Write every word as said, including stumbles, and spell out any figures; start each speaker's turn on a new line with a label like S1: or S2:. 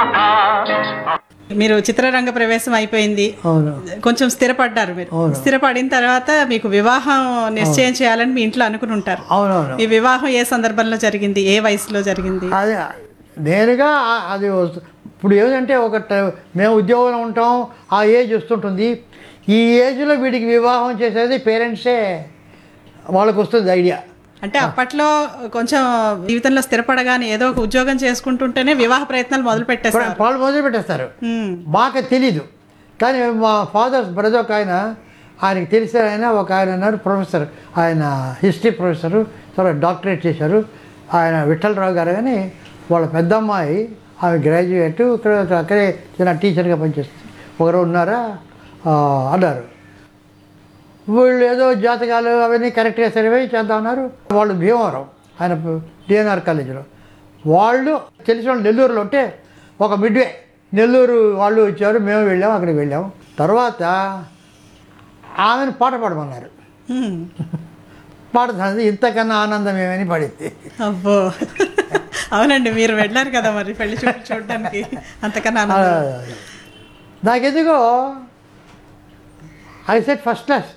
S1: మీరు చిత్రరంగ ప్రవేశం అయిపోయింది,
S2: అవును
S1: కొంచెం స్థిరపడ్డారు. మీరు స్థిరపడిన తర్వాత మీకు వివాహం నిశ్చయం చేయాలని మీ ఇంట్లో అనుకుని ఉంటారు.
S2: అవునవును.
S1: ఈ వివాహం ఏ సందర్భంలో జరిగింది, ఏ వయసులో జరిగింది?
S2: అది నేరుగా అది వస్తు- ఇప్పుడు ఏదంటే ఒక ట- మేము ఉద్యోగంలో ఉంటాం, ఆ ఏజ్ వస్తుంటుంది. ఈ ఏజ్లో వీడికి వివాహం చేసేది పేరెంట్సే, వాళ్ళకు వస్తుంది ఐడియా.
S1: అంటే అప్పట్లో కొంచెం జీవితంలో స్థిరపడగానే ఏదో ఒక ఉద్యోగం చేసుకుంటుంటేనే వివాహ ప్రయత్నాలు మొదలు పెట్టేస్తారు.
S2: వాళ్ళు మొదలు పెట్టేస్తారు.
S1: ఉమ్,
S2: మాకు తెలీదు. కానీ మా ఫాదర్స్ బ్రదర్ ఒక ఆయన, ఆయనకి తెలిసిన ఆయన ఒక ఆయన ఉన్నారు, ప్రొఫెసర్, ఆయన హిస్టరీ ప్రొఫెసరు, తర్వాత డాక్టరేట్ చేశారు ఆయన, విఠలరావు గారు. కానీ వాళ్ళ పెద్దమ్మాయి ఆమె గ్రాడ్యుయేట్, ఇక్కడ అక్కడే చిన్న టీచర్గా పనిచేస్తుంది. ఒకరు ఉన్నారా ఆ, అన్నారు. వీళ్ళు ఏదో జాతకాలు అవన్నీ కరెక్ట్గా సర్వే చేద్దామన్నారు. వాళ్ళు భీమవరం, ఆయన డిఎన్ఆర్ కాలేజీలో. వాళ్ళు తెలిసిన వాళ్ళు నెల్లూరులో ఉంటే ఒక మిడ్వే నెల్లూరు వాళ్ళు వచ్చారు, మేము వెళ్ళాము, అక్కడికి వెళ్ళాము. తర్వాత ఆమెను పాట పాడమన్నారు.
S1: ఉమ్.
S2: పాడుతున్నది, ఇంతకన్నా ఆనందం ఏమని పడింది.
S1: అబ్బో, అవునండి, మీరు వెళ్ళారు కదా మరి పెళ్లి చూపు చూడడానికి, అంతకన్నా ఆనందం.
S2: నాకెందుకో ఐ సెట్ ఫస్ట్ క్లాస్.